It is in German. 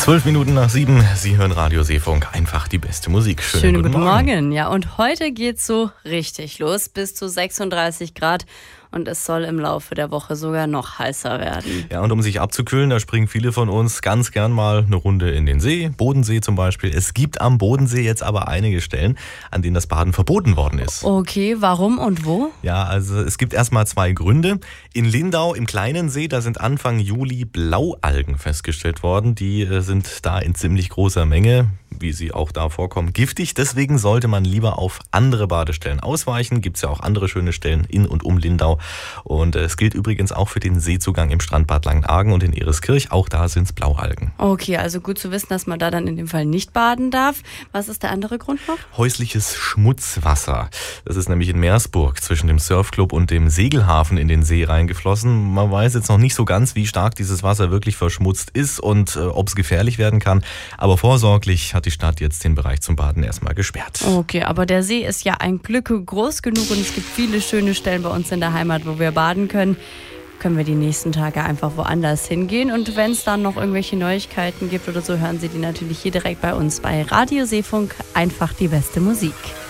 7:12. Sie hören Radio Seefunk, einfach die beste Musik. Schönen guten Morgen. Ja, und heute geht's so richtig los, bis zu 36 Grad. Und es soll im Laufe der Woche sogar noch heißer werden. Ja, und um sich abzukühlen, da springen viele von uns ganz gern mal eine Runde in den See, Bodensee zum Beispiel. Es gibt am Bodensee jetzt aber einige Stellen, an denen das Baden verboten worden ist. Okay, warum und wo? Ja, also es gibt erstmal zwei Gründe. In Lindau im kleinen See, da sind Anfang Juli Blaualgen festgestellt worden. Die sind da in ziemlich großer Menge, wie sie auch da vorkommen, giftig. Deswegen sollte man lieber auf andere Badestellen ausweichen. Gibt es ja auch andere schöne Stellen in und um Lindau. Und es gilt übrigens auch für den Seezugang im Strandbad Langenargen und in Ereskirch. Auch da sind es Blaualgen. Okay, also gut zu wissen, dass man da dann in dem Fall nicht baden darf. Was ist der andere Grund noch? Häusliches Schmutzwasser. Das ist nämlich in Meersburg zwischen dem Surfclub und dem Segelhafen in den See reingeflossen. Man weiß jetzt noch nicht so ganz, wie stark dieses Wasser wirklich verschmutzt ist und ob es gefährlich werden kann. Aber vorsorglich hat die Stadt jetzt den Bereich zum Baden erstmal gesperrt. Okay, aber der See ist ja ein Glück groß genug und es gibt viele schöne Stellen bei uns in der Heimat, wo wir baden können. Können wir die nächsten Tage einfach woanders hingehen. Und wenn es dann noch irgendwelche Neuigkeiten gibt oder so, hören Sie die natürlich hier direkt bei uns bei Radio Seefunk. Einfach die beste Musik.